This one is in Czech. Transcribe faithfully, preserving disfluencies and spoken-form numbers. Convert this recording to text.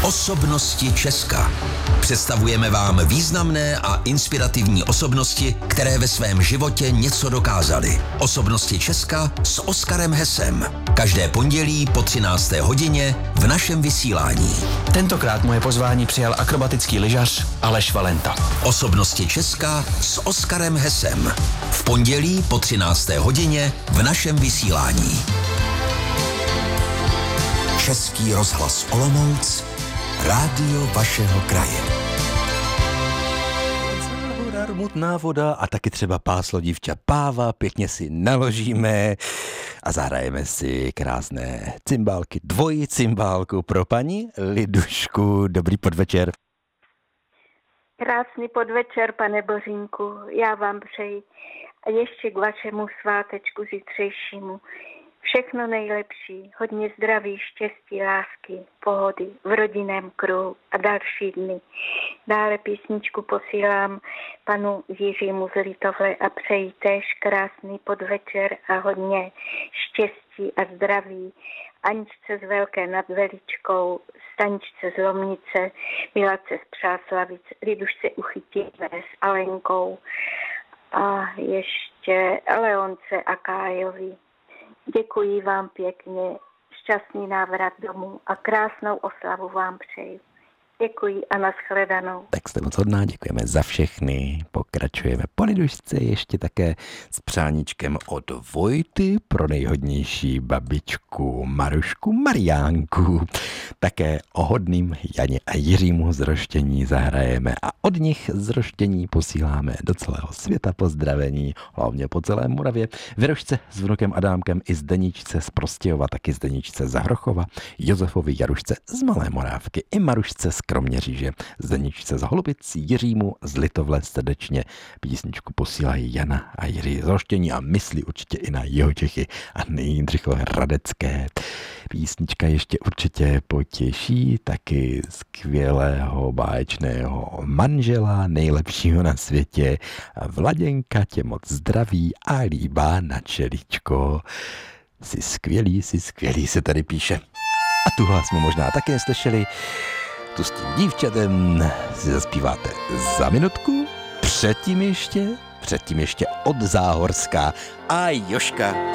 Osobnosti Česka. Představujeme vám významné a inspirativní osobnosti, které ve svém životě něco dokázaly. Osobnosti Česka s Oskarem Hesem. Každé pondělí po třinácté hodině v našem vysílání. Tentokrát moje pozvání přijal akrobatický lyžař Aleš Valenta. Osobnosti Česka s Oskarem Hesem. V pondělí po třinácté hodině v našem vysílání. Český rozhlas Olomouc, rádio vašeho kraje. Voda, rmutná voda a taky třeba páslo dívča Páva, pěkně si naložíme a zahrajeme si krásné cymbálky, dvojí cymbálku pro paní Lidušku. Dobrý podvečer. Krásný podvečer, pane Bořínku, já vám přeji a ještě k vašemu svátečku zítřejšímu všechno nejlepší, hodně zdraví, štěstí, lásky, pohody v rodinném kruhu a další dny. Dále písničku posílám panu Jiřímu z Litovle a přeji též krásný podvečer a hodně štěstí a zdraví Aničce z Velké nad Veličkou, Staničce z Lomnice, Milace z Přáslavic, Lidušce Uchytivé s Alenkou a ještě Leonce a Kájovi. Děkuji vám pěkně, šťastný návrat domů a krásnou oslavu vám přeji. Děkuji a nashledanou. Tak jste moc hodná, děkujeme za všechny. Pokračujeme po Lidušce ještě také s přáníčkem od Vojty pro nejhodnější babičku Marušku Mariánku. Také o hodným Janě a Jiřímu z Roštění zahrajeme a od nich z Roštění posíláme do celého světa pozdravení, hlavně po celé Moravě. Věrošce s vnukem Adámkem i Zdeničce z Prostějova, taky Zdeničce z Hrochova, Josefovi Jarušce z Malé Morávky i Marušce z Kroměříže, Zdeničce z Holubic, Jiřímu z Litovle srdečně písničku posílají Jana a Jiří z Roštění a myslí určitě i na Jihočechy a Jindřichohradecké. Písnička ještě určitě potěší taky skvělého báječného manžela, nejlepšího na světě. Vladěnka tě moc zdraví a líbá na čeličko. Jsi skvělý, jsi skvělý, se tady píše. A tuhle jsme možná také slyšeli. Tu s tím dívčatem si zaspíváte za minutku. Předtím ještě, předtím ještě od Záhorská a Joška.